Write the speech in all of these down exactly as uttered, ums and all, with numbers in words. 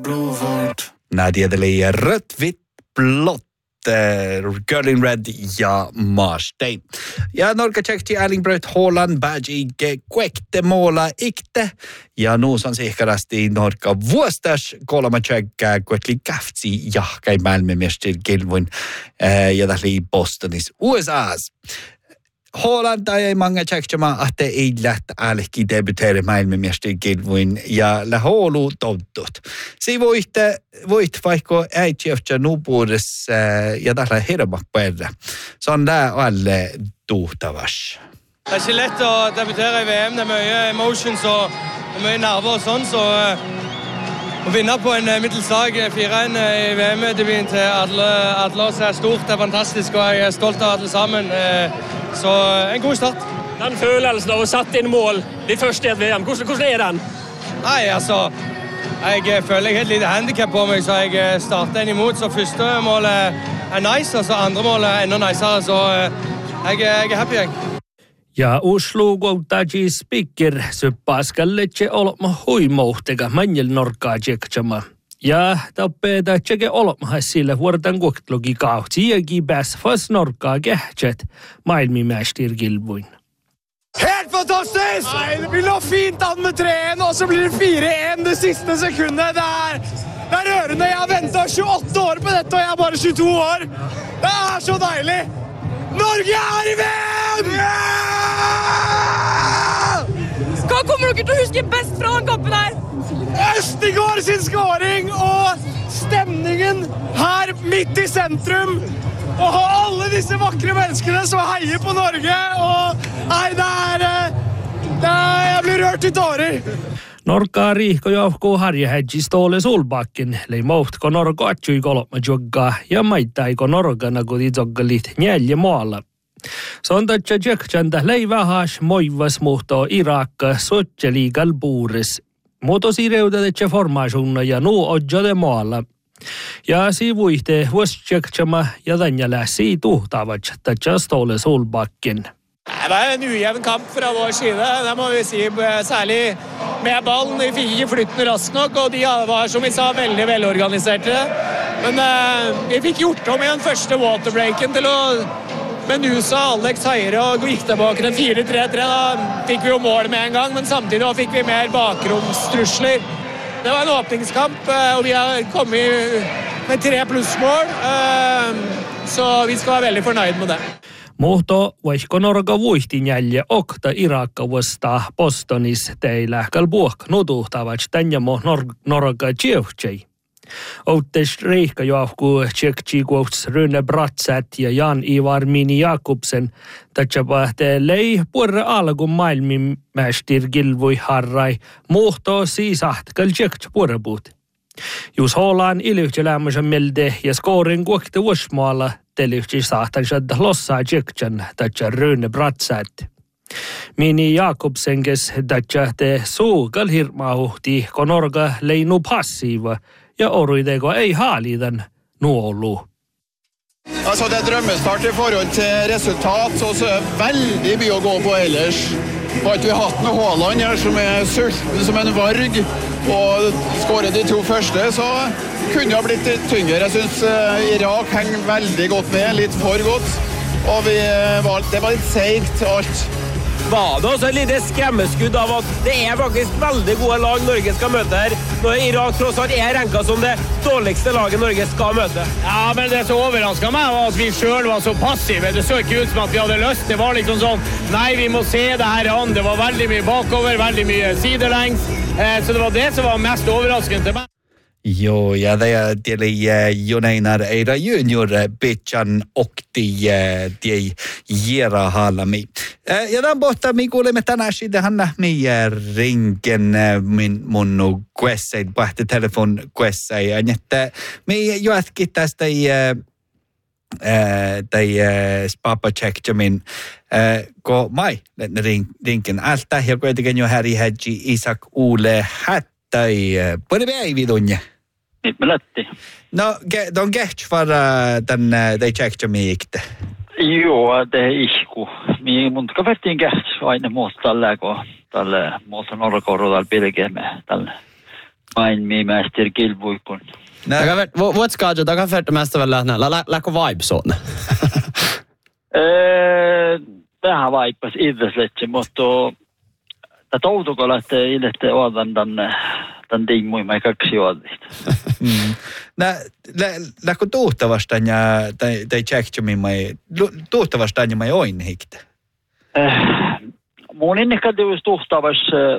Nadia Delay, rött, vitt, blått. Girling Red ja Marstein. Ja Norge tjekti Erlingbraut Haaland badge kvekte måla ikte. Ja nu som sikarasti Norge vuostas kolma tjekka kvekli kaftsi jahkai maailmanmestari Gilvin ja täli Bostonis U S A's. Haaland ei mange tjekkama at det ei lätt älki debutere maailmanmestari Gilvin ja läholu toddut. Si voitte voit vaikka ei tjeftä nupuudessa ja tällä hirmakperre. Så on det alle tuhtavas. Det er ikke lett å debutere i V M, det er mye emotions og mye nerver og sånn, så å vinne på en middels lag fire en i V M-debuten til alle, alle oss er stort, det er fantastisk, og jeg er stolt av alle sammen. Så en god start. Den følelsen av å sette inn mål de første i et V M, hvordan, hvordan er den? Nei, altså, jeg føler jeg har et lite handicap på meg, så jeg starter en imot, så første målet er nice, og så andre målet er enda nicere, så jeg, jeg er happy, jeg. Ja Oslo Goutaji speaker Syppaaskalle olma huimohtega manjel norkaa tjekkama. Ja tappeda tjekke olma sille vuortan kohtlogi kauti ja gibäs fas norkaa kehtset maailmanmester Gilvin. Helt fantastisk! Nei, vi lå fint an med tre en, og så blir det fire en det siste sekundet. Det er, det er rørende. Jeg har ventet tjueåtte år på dette, og jeg er bare tjueto år. Det er så deilig! Norge er i V M! Yeah! Hva kommer dere til å huske best fra den kampen her? Østigård sin scoring og stemningen her midt i sentrum. Og alle disse vakre menneskene som heier på Norge. Og nei, det er, det er jeg blir rørt i tårer. Norkaa riihko joukkuu harjahädji Ståle Solbakken, lei mohtko Norko atsui kolma joggaa ja maittaiko Norkana koti joggalit neljä maalla. Sontatja tjekkjäntä lei vähäs moivas muhto Irakka sotsjaliigal puuris. Muutosi reutatetsä formaasuunna ja nuu odjade maalla. Ja sivuihte vuostjekkjama ja tänja läsi tuhtavat tatja Ståle Solbakken. Det er en ujevn kamp fra vår side, det må vi si, særlig med ballen. Vi fikk ikke flytten raskt nok, og de var, som vi sa, veldig velorganiserte. Men eh, vi fikk gjort om i den første waterbreaken til å Menusa, Alex Heire og gikk tilbake til fire tre tre. Da fikk vi jo mål med en gang, men samtidig fikk vi mer bakromstrusler. Det var en åpningskamp, og vi har kommet med tre plussmål, så vi skal være veldig fornøyd med det. Muhto vaikko Norka vuihti njälje okta Irakka vasta Bostonis teillä kalbuok nutuhtavat tänjamo nor- Norka tjevtjei. Outes riihka johku tjekki kuots Rune Bratsät ja Jan-Ivar Mini Jakobsen tatsapa te lei puerre alku maailmanmester Gilvui harrai muhto siisaht kal tjekts puerrepuut. Jus Haaland ilyhtjelämmösen melde ja skoorin kuokte vuosmaalla telyyhti saahtan shadda lossaa tjektjan tatsa Rune Bratsät. Mini Jakobsen kes tatsa te suukal hirmauhti ko Norka leinu passiva ja oruideko ei haalidan nuolu. Altså det er drømmestart i forhold til resultat, så så er det veldig mye å gå på ellers. Har ikke vi hatt noe Haaland her som er sulten som en varg, og skårer de to første, så kunne det ha blitt tyngre. Jeg synes uh, Irak henger veldig godt med, litt for godt, og vi, uh, det var litt seigt alt. Var det også et lite skremmeskudd av at det er faktisk veldig gode lag Norge skal møte her, når Irak tross alt er renket som det dårligste laget Norge skal møte. Ja, men det som overrasket meg var at vi selv var så passive. Det så ikke ut som at vi hadde lyst. Det var liksom sånn, nei, vi må se det her an. Det var veldig mye bakover, veldig mye sidelengs. Eh, så det var det som var mest overraskende til meg. Joo, ja det tieli Jon Einar Eira junior Bitchan okti tie Jera Haalami. Ja tämän pohtaa me kuulemme tänään siitä Hanna Meijer rinken min mun quesseit pahte telefon quessei ja että me joatkin tästä tai spapa check jamin ko mai ring rinken alta ja kuitenkin jo Harry Hedgi Isak Ole Hattai pone päivi tunne. Nyt me lätti. No, de on gehts för den de check jamin ikte. Joo, det är isku. Mi mun kavertin gehts aina muuta tällä ko tällä muuta Norkoruudal pilkemme tällä. maailmanmästarkilpuikon. Vuots kaadjo, takan färtä mästä väl lähnä. Läkö vibes on? Vähän vaippas idäsletse, mutta tämä toutukolla, että ilette odan tänne tämän tiimmuimme kaksi vuodista. Läkö tuhtavastaan ja tai tjektsumimmai, tuhtavastaan ja mai oin hiktä? Mun innekkaativuus tuhtavas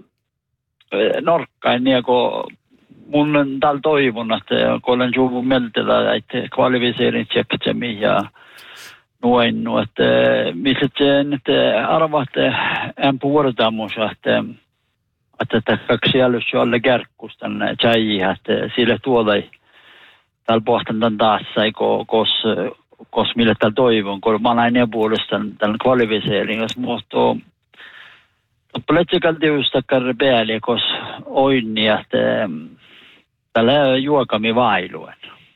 norkkain, niin kun mun on täällä toivon, että kun olen juuri mieltä, että kvalifiseerin tjektsumiin ja noin, että missä se nyt arvaat en puhutaan, että että kaksi jällyssä alle kärkkus tänne tjäjiin, että sille tuolla täällä pohtan tämän taas, kos, kos mille täällä toivon, kun mä näin puolesta tämän kvalifiseerin, jos musta on pletsikältiusta karre päälle, kos oinni, että täällä juokami vailuen.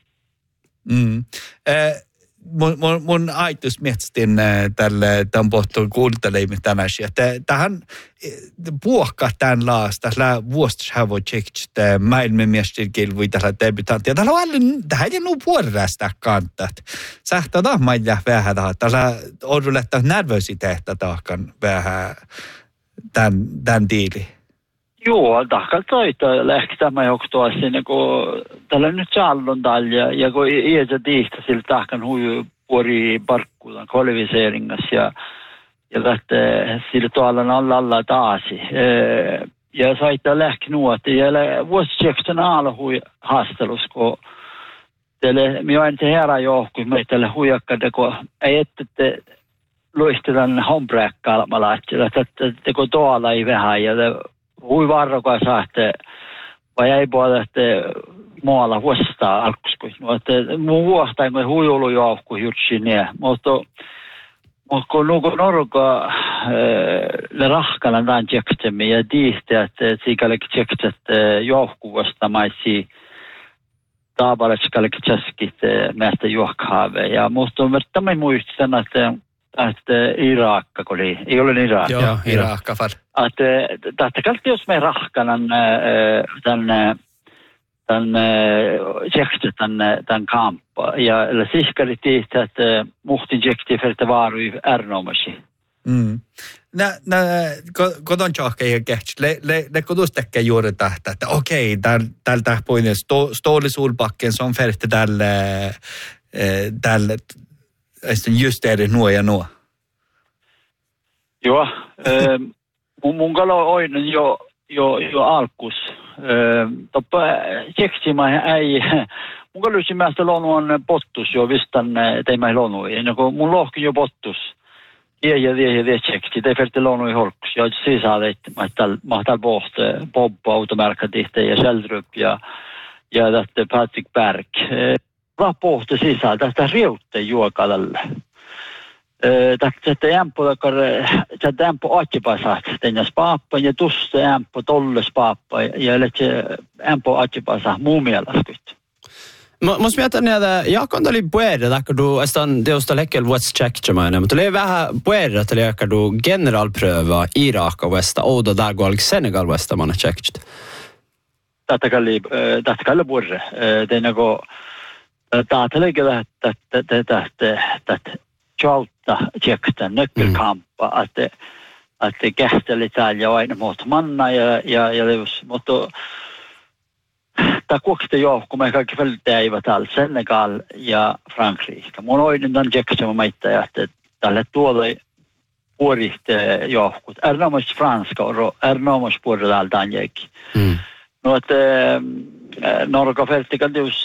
Mm. Äh. Mun, mun, mun aitus mietsin tälle tämän pohtoon kuuntelemaan tämän asian. Tähän puhkaa tämän laasta, tällä vuositushävo tsekistä maailmanmestarikilvui tällä debutantia. Tällä on alle, tähän ei ole puolesta kantaa. Sähtää taas mailla vähän taas. Tällä on lähtää nervösiteettä tahkan vähän tämän, tämän diili. Joo, tahkan toita lähtää johtua sinne, kun tällä nyt sallon täällä, ja, ja kun iänsä tiihtä sillä tahkan huiju puori parkkuudan kvalifiseeringas, ja, ja lähtee sillä tuolla alla alla taas. Ja saittaa lähti nuot, ja vuositseksen alla hui haastelus, kun teille, minä olen se herra johku, me tälle huijakkade, kun ei ette luistetaan hombräkkalmalla, että teko tuolla ei vähän, ja hui varrokaa saatte, vai ei puolella, että maalla huostaa alkuskuin. No, että mun vuostain, kun hui ollut johku jutsi niin, mutta mutta kun nuku norka le rahkalan tämän tjeksemme ja tiihtä, että sikälikin tjekset johku vastamaisi taapaletsikalikin tjeskit meistä juokhaave. Ja musta on tämä muistan, että että Irakka, kun oli, ei ole Irakka. Joo, Irakka. Että tästä kalti, jos me rahkanan tämän tämän tjeksti tämän kamppa. Ja siskari tiihtä, että muhtin tjeksti fältä vaarui ärnomasi. Mm. Nä, nä, kodon tjohka ihan kehtsi. Le, le, le kodus tekee juuri tähtä, että okei, täällä tähän poinen stoolisuulpakken, se on fältä tälle, tälle, just eri nuo ja nuo. Joo, mun, mun kalo on jo, jo, jo alkus. Toppa tseksimä ei, mun kalo yksimästä lonu on pottus jo vistan teimä lonu. Ennen kuin mun lohki jo pottus. Ja ja ja ja tseksti, te fältä lonu i holkus. Ja sisället, mä täällä pohti Bob automerkatihte ja Sheldrup ja ja tästä Patrick Berg. Raportti sisään tästä riutteen juokalalle. Tästä jämpö, tästä jämpö atjipasat, tänne paappa ja tuosta jämpö tolles paappa ja lähtee jämpö atjipasa muun mielestä. Måste jag ta ner det? Jag kan tali puera där du estan det osta läckel what's check chamana men det är vähän puera till jag kan du generalpröva Irak och Westa och då där går Senegal Westa man har checked. Tätä kalli tätä kalli puera det något Taatelegellä, että että että tjauta tjeksten nyckelkampa, että että kähteli täällä jo aina mot manna ja ja ja leus, mutta ta kuokste jo, kun me kaikki välttää eivät täällä Senegal ja Frankrike. Mun oinen tämän tjeksen maita ja että tälle tuolla puolista johkut. Ernomos franska och ernomos puolella danjek. No että Norge vertikaltius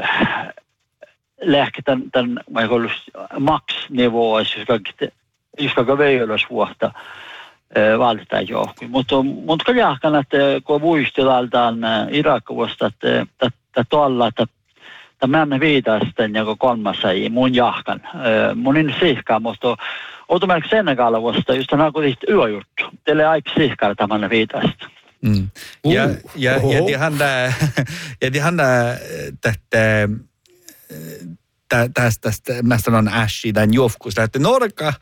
lähti tämän, tämän max-nivå, jos ska veilös vuotta valita johonkin. Mutta mutta kun jahkan, että kun muistellaan Irakvuosta, että että tuolla, että tämän viitasten ja kolmas ei mun jahkan. Mun in sihkaa, mutta automerkki Senegalvuosta, just tämän kun tihti yöjuttu. Teille aika sihkaa tämän viitasta. Mm. Ja, ja, ja det handlar, ja det handlar tästä tästä tästä mest on Ashi den jofkus, että Norka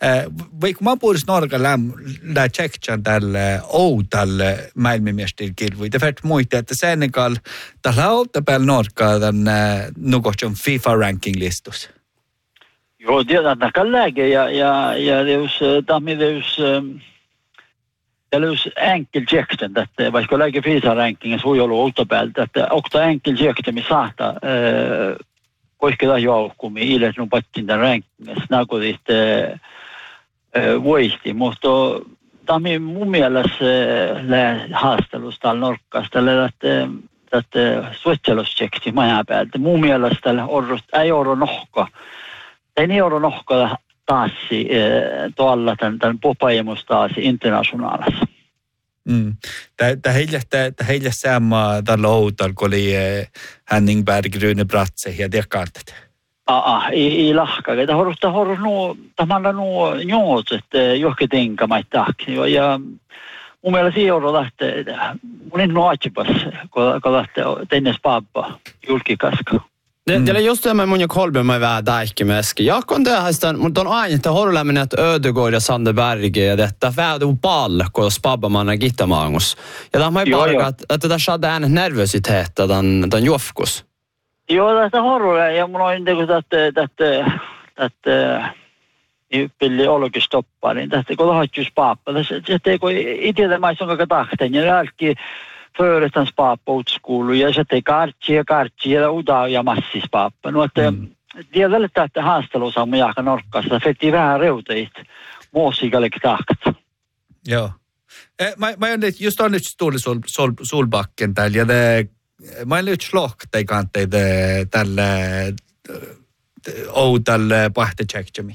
Vaikka mä puhuisin Norga lämmä tsektsan tälle oudalle maailmanmestarikilvui. Det färt muita, että Senegal tällä ouda päällä Norgaa tämän nukotjon FIFA-ranking-listus. Joo, tiedän, että tämä läge ja, ja, ja jos tämä jos det är enkel tjekten att vad ska lägga fisa rankingen så jag låg återbält att också enkel tjekten med sata eh koska det jag kom i ile nu pattin den rankingen snago dit eh voisti mutta tämä mun mielestä lä haastelusta Norkasta että että suojeluscheckti maja päältä mun mielestä ei ole nohka ei niin ole nohka taassi tuolla tämän, tämän popaimus taas internationaalissa. Mm. Tämä heille sama tällä outolla, kun oli Henningberg, Rune Bratse ja tiekantat. Aa, ei, ei lahka. Tämä on tämä on nuo, tämä on nuo njoot, että johonkin tinkamait tahki. Ja mun mielestä ei ole lähteä, mun ei nuo atsipas, kun lähtee tennes pappa julkikaska. Det, mm. det är just det med mun kolben med vä däikkimeski. Jag kan det hästan, mutta on aina että horleminen että Ödegård ja Sandeberg ja detta väder ball kun spabba man gittamaangus. Ja tämä ei bara att att det shadda en nervositet den den jofkus. Joo, det horror ja mun on det att att att i pilli ologi stoppa niin tästä kun lahjus pappa. Det det kun ei tiedä mai sonka tahten ja jälki förestans pappa utskoulu ja se tei kartsi ja kartsi ja uda ja massis pappa. No että mm. tiedälle että haastelu saamme jaka Norkassa fetti vähän reuteit muosikalle takt. Joo. Eh, mä mä nyt just on nyt tuli sol sol solbacken täällä ja det mä en nyt slokta ei kantte tälle oudalle pahtecheckjami.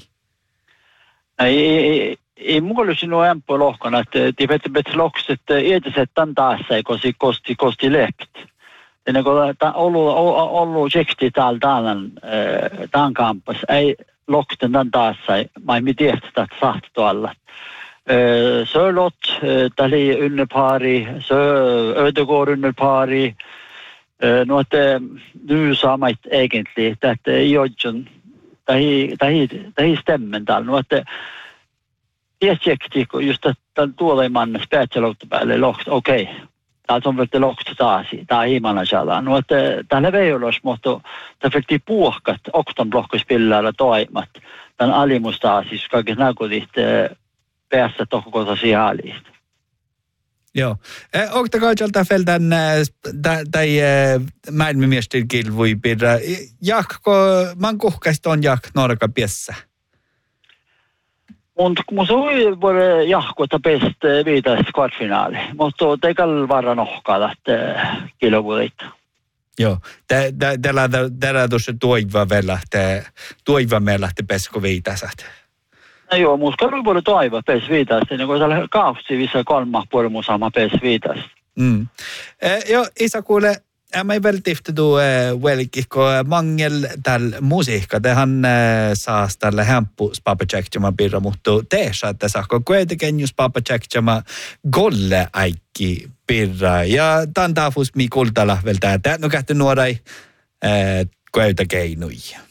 Ei ei mulla olisi nuo ämpö lohkana, että te vette bet lokset eetiset tämän taas ei kosi kosti kosti lekt. Ennen kuin ollut ollut tseksti täällä tämän tämän kampas ei lokten tämän taas ei mai mi tiedät että saat tuolla. Sörlot tali underpari, sö Ödegård underpari. No että nu samait egentlig että jodjon tai tai tai stämmen täällä no että tiedätkö, just tämän tuoleiman spetsaloutta päälle loht, okei. Okay. Tämä on vielä loht taas, tämä hiimana saadaan. No, että täällä ei ole, mutta tämä fyrti puhkat, oktan blokkospilläällä toimat. Tämän alimus taas, siis kaikki näkyvät päässä tohkokossa sijaalista. Joo. Okta kaudelta feldan tai maailmanmestarikilvui pidä. Jakko, man kuhkaista on jak Norga piessä. Mutta kun se oli vuoden jahkuutta best viides kvartfinaali, mutta ei kall varra nohkaa että kilovuodeita. Joo, tällä on tuossa toiva vielä, toiva meillä lähti pesko viitasat. No joo, musta oli vuoden toiva pes viitas, niin kuin tällä kaupsi vissa kolma puolen muusama pes viitas. Mm. Eh, joo, Isa kuule. Mä ei välttämättä tuo velkikko mangel tällä musiikka. Tehän saas tällä hempu spapachekjama pirra, mutta teessä, että saako kuitenkin just spapachekjama golle aikki pirra. Ja tämän taafus mi kultala vältää. Tämä on kähty nuorai kuitenkin keinui.